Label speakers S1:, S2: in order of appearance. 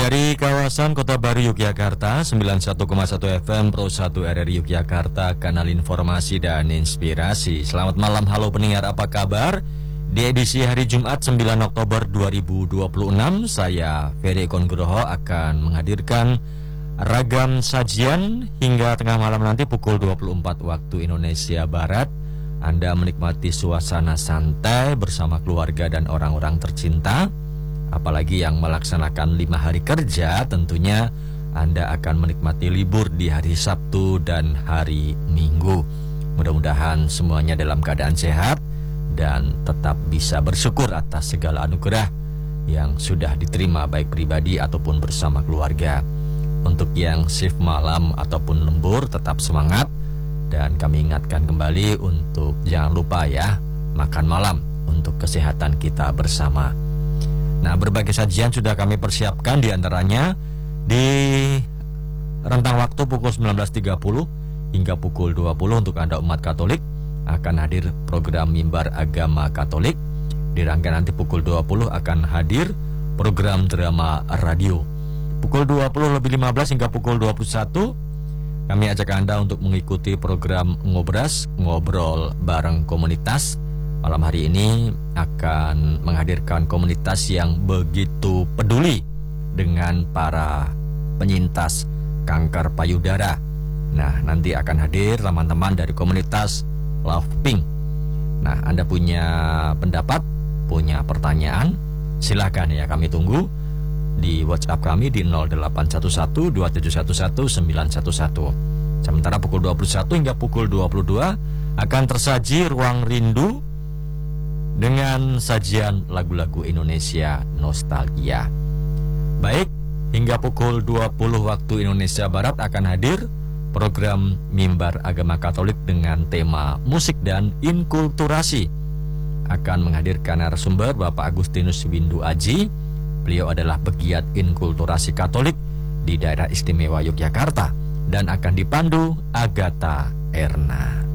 S1: Dari kawasan Kota Baru Yogyakarta, 91,1 FM Pro 1 RRI Yogyakarta, kanal informasi dan inspirasi. Selamat malam, halo pendengar, apa kabar? Di edisi hari Jumat 9 Oktober 2026, saya Ferry Kongroho akan menghadirkan ragam sajian hingga tengah malam nanti pukul 24 waktu Indonesia Barat. Anda menikmati suasana santai bersama keluarga dan orang-orang tercinta. Apalagi yang melaksanakan 5 hari kerja, tentunya Anda akan menikmati libur di hari Sabtu dan hari Minggu. Mudah-mudahan semuanya dalam keadaan sehat dan tetap bisa bersyukur atas segala anugerah yang sudah diterima baik pribadi ataupun bersama keluarga. Untuk yang shift malam ataupun lembur tetap semangat, dan kami ingatkan kembali untuk jangan lupa ya, makan malam untuk kesehatan kita bersama. Nah, berbagai sajian sudah kami persiapkan, diantaranya di rentang waktu pukul 19.30 hingga pukul 20 untuk Anda umat Katolik akan hadir program Mimbar Agama Katolik. Di rangkaian nanti pukul 20 akan hadir program drama radio. Pukul 20:15 hingga pukul 21 kami ajak Anda untuk mengikuti program Ngobras, ngobrol bareng komunitas. Malam hari ini akan menghadirkan komunitas yang begitu peduli dengan para penyintas kanker payudara. Nah, nanti akan hadir teman-teman dari komunitas Love Pink. Nah, Anda punya pendapat, punya pertanyaan, silakan ya, kami tunggu di WhatsApp kami di 0811 2711 911. Sementara pukul 21 hingga pukul 22 akan tersaji Ruang Rindu dengan sajian lagu-lagu Indonesia nostalgia. Baik, hingga pukul 20 waktu Indonesia Barat akan hadir program Mimbar Agama Katolik dengan tema musik dan inkulturasi. Akan menghadirkan narasumber Bapak Agustinus Windu Aji. Beliau adalah pegiat inkulturasi Katolik di Daerah Istimewa Yogyakarta dan akan dipandu Agatha Erna.